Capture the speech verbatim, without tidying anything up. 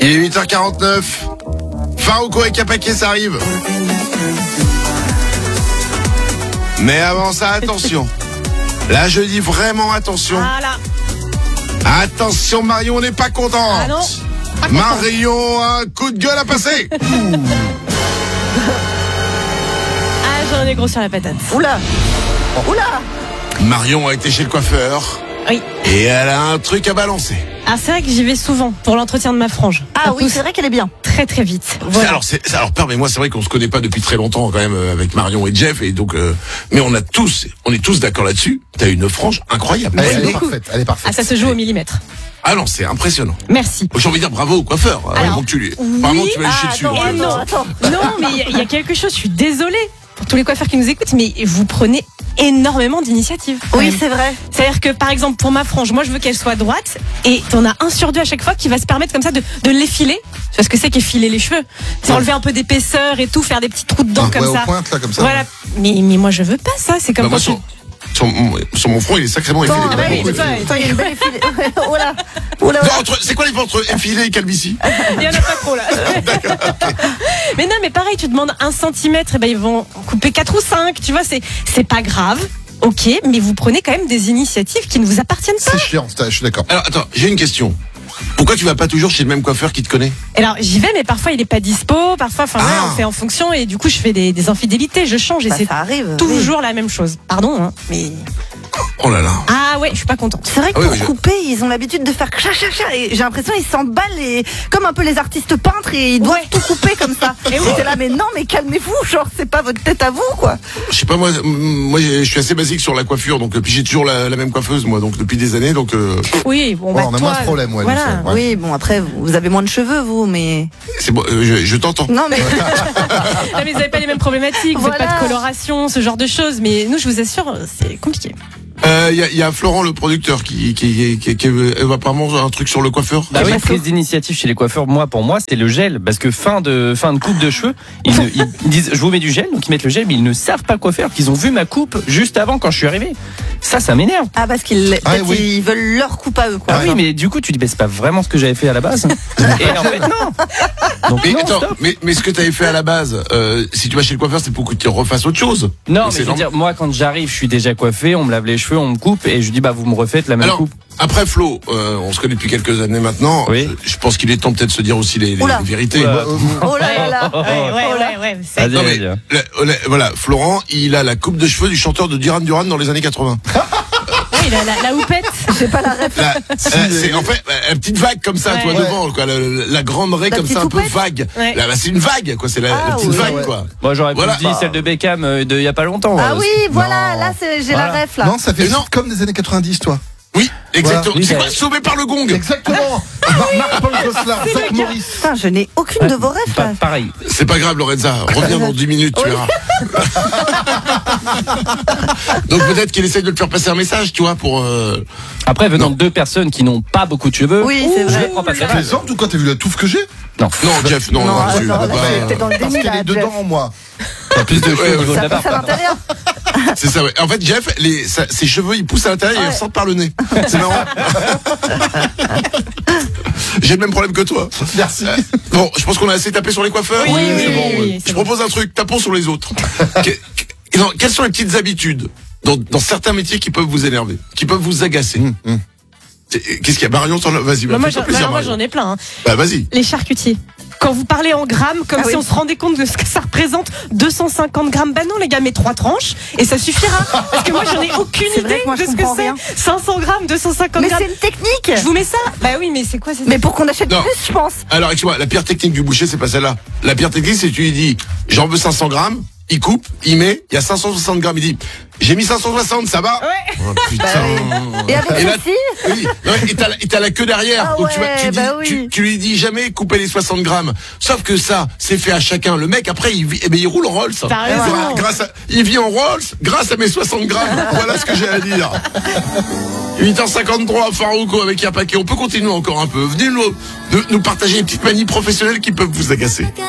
Il est huit heures quarante-neuf. Farouko et Capaquet, ça arrive. Mais avant ça, attention. Là, je dis vraiment attention. Voilà. Attention, Marion, on n'est pas contente. Ah non. Pas content. Marion, un coup de gueule à passer. Ah, j'en ai gros sur la patate. Oula. Oula. Marion a été chez le coiffeur. Oui. Et elle a un truc à balancer. Ah, c'est vrai que j'y vais souvent pour l'entretien de ma frange. Ah Ça oui, pousse c'est vrai qu'elle est bien. très très vite. C'est- Voilà. Alors, c'est, alors, permets-moi, c'est vrai qu'on se connaît pas depuis très longtemps quand même euh, avec Marion et Jeff, et donc, euh, mais on a tous, on est tous d'accord là-dessus. T'as une frange incroyable. Elle, elle est beaucoup. parfaite, elle est parfaite. Ah, ça se joue au millimètre. Ah non, c'est impressionnant. Merci. J'ai envie de dire bravo au coiffeur. hein, Alors, avant que tu lui, oui, vraiment tu vas lui chier Ah, dessus. attends, hein. Eh non. attends, attends. Non, mais il y a- il y, a quelque chose, je suis désolée pour tous les coiffeurs qui nous écoutent, mais vous prenez énormément d'initiatives. quand Oui, même. c'est vrai. C'est-à-dire que, par exemple, pour ma frange, moi, je veux qu'elle soit droite, et t'en as un sur deux à chaque fois qui va se permettre comme ça de, de l'effiler. Tu vois ce que c'est qu'effiler les cheveux? C'est Ouais. enlever un peu d'épaisseur et tout, faire des petits trous dedans Ah, comme ouais, ça. aux pointes, là, comme ça. Voilà. Mais, mais moi, je veux pas ça. C'est comme Bah, moi, quand sur, tu- sur, mon- sur mon front, il est sacrément effilé. Attends, Bah, bah oui, pourquoi mais toi, effilé Attends, il y a une belle effilée. Oh là. Oh là. Non, entre- c'est quoi les entre effilé et calvitie? Il y en a pas trop là. Mais non, mais pareil, tu demandes un centimètre, et ben ils vont couper quatre ou cinq. Tu vois, c'est c'est pas grave. Ok, mais vous prenez quand même des initiatives qui ne vous appartiennent pas. C'est chiant, je suis d'accord. Alors, attends, j'ai une question. Pourquoi tu vas pas toujours chez le même coiffeur qui te connaît? Alors j'y vais, mais parfois il est pas dispo. Parfois, enfin voilà, Ah. on fait en fonction et du coup je fais des, des infidélités, je change et Bah, c'est ça arrive. toujours la même chose. Pardon, hein, mais Oh là là. ah ouais, je suis pas contente. C'est vrai que Ah oui, pour mais je- couper, ils ont l'habitude de faire chat chat chat et j'ai l'impression qu'ils s'emballent et comme un peu les artistes peintres et ils doivent Ouais. tout couper comme ça. Et Et oui. t'es là, mais non, mais calmez-vous, genre c'est pas votre tête à vous quoi. Je sais pas, moi, moi, je suis assez basique sur la coiffure, donc, euh, puis j'ai toujours la, la même coiffeuse, moi, donc, depuis des années, donc, euh, Oui, bon, Ouais, bah, on a toi, moins ce problème, ouais, voilà. nous, ça, ouais. Oui, bon après vous avez moins de cheveux vous, mais c'est bon, euh, je, je t'entends. non mais Non, mais vous avez pas les mêmes problématiques, vous n'avez Voilà. pas de coloration, ce genre de choses. Mais nous, je vous assure, c'est compliqué. Euh, il y a, y a Florent, le producteur, qui, qui, qui, qui, qui va apparemment un truc sur le coiffeur. Bah oui, pas prise d'initiative chez les coiffeurs. Moi, pour moi, c'est le gel, parce que fin de fin de coupe de cheveux, ils, ne- ils disent, je vous mets du gel, donc ils mettent le gel, mais ils ne savent pas quoi faire, qu'ils ont vu ma coupe juste avant quand je suis arrivé. Ça, ça m'énerve. ah parce qu'ils Ah, peut-être oui. ils veulent leur coupe à eux quoi. Ah oui, mais du coup, tu dis, bah, c'est pas vraiment ce que j'avais fait à la base. Et en fait, non. Donc Mais non, attends, stop. mais, mais ce que t'avais fait à la base, euh, si tu vas chez le coiffeur, c'est pour que tu refasses autre chose. Non, mais c'est je veux normal. dire, moi, quand j'arrive, je suis déjà coiffé, on me lave les cheveux, on me coupe, et je dis, bah, vous me refaites la même Alors, coupe. après Flo, euh, on se connaît depuis quelques années maintenant. Oui. Je, je pense qu'il est temps peut-être de se dire aussi les, les, Oula. les vérités. Oula. Oh là là là. Ouais, ouais, Oh là. ouais, ouais. c'est- Vas-y, Non mais vas-y. la- la- voilà, Florent, il a la coupe de cheveux du chanteur de Duran Duran dans les années quatre-vingts. Ouais, la, la, la houppette. J'ai pas la ref. La, euh, c'est en fait la petite vague comme ça, Ouais. toi Ouais. devant, quoi, la, la- la grande raie La comme petite ça, un peu houppette. vague. Ouais. Là, bah, c'est une vague, quoi. C'est la, Ah, la petite ouais, vague, ouais. quoi. Moi, j'aurais Voilà. plus dit celle de Beckham euh, de il y a pas longtemps. Ah euh, oui, voilà, Non. là c'est j'ai Voilà. la ref là. Non, ça fait Mais non. comme des années quatre-vingt-dix, toi. Oui, exactement. Voilà. C'est Oui, quoi, bah- sauvé par le gong. Exactement. Marc-Paul Gosselin, Zach Morris. Putain, je n'ai aucune de vos refs pas- là. pareil. C'est pas grave, Lorenza. Reviens dans dix minutes, tu Oui. verras. Donc peut-être qu'il essaye de te faire passer un message, tu vois, pour. Euh... Après, venant Non. de deux personnes qui n'ont pas beaucoup de cheveux, Oui, c'est je vrai. le prends pas Tu très mal. plaisantes ou quoi? T'as vu la touffe que j'ai? Non. Non, Jeff, non, Non, non, tu attends, peux pas. t'es dans le Parce déni qu'elle là, est dedans Jeff. en moi. T'as plus de cheveux Ouais, au niveau de Ça la pousse à barbe. l'intérieur. C'est ça, ouais. En fait, Jeff, les, sa- ses cheveux, ils poussent à l'intérieur et ils Ouais. ressortent par le nez. C'est marrant. J'ai le même problème que toi. Merci. Euh, bon, je pense qu'on a assez tapé sur les coiffeurs. Oui, oui, c'est oui, bon. oui, ouais. oui, c'est Je bon. propose un truc, tapons sur les autres. Que- que- non, quelles sont les petites habitudes dans, dans certains métiers qui peuvent vous énerver, qui peuvent vous agacer? Hum, hum. C'est- Qu'est-ce qu'il y a, Marion? t'en as- Vas-y, Bah, bah, moi, fais-toi j'en plaisir, bah, moi, Marion. j'en ai plein. hein. Bah, vas-y. Les charcutiers. Quand vous parlez en grammes, comme Ah si oui. on se rendait compte de ce que ça représente, deux cent cinquante grammes. Bah non, les gars, mais trois tranches, et ça suffira. Parce que moi, j'en ai aucune C'est vrai idée que moi, je de ce que comprends c'est. rien. cinq cents grammes, deux cent cinquante Mais grammes. c'est une technique. Je vous mets ça? Bah oui, mais c'est quoi c'est Mais pour qu'on achète Non. plus, je pense. Alors, excuse-moi, la pire technique du boucher, c'est pas celle-là. La pire technique, c'est que tu lui dis, j'en veux cinq cents grammes, il coupe, il met, il y a cinq cent soixante grammes, il dit, j'ai mis cinq cent soixante, ça va? Ouais. Oh, putain. Et avec Et là- ceci, Oui, non, et t'as, la- et t'as la queue derrière. Ah Donc tu, vas- ouais, tu, dis, bah oui. tu, tu lui dis jamais couper les soixante grammes. Sauf que ça, c'est fait à chacun. Le mec, après, il, vit- eh ben, il roule en Rolls. T'as raison. Voilà, grâce à, il vit en Rolls grâce à mes soixante grammes. Voilà ce que j'ai à dire. huit heures cinquante-trois, Farouko avec Yapaké. On peut continuer encore un peu. Venez nous, nous, nous partager les petites manies professionnelles qui peuvent vous agacer.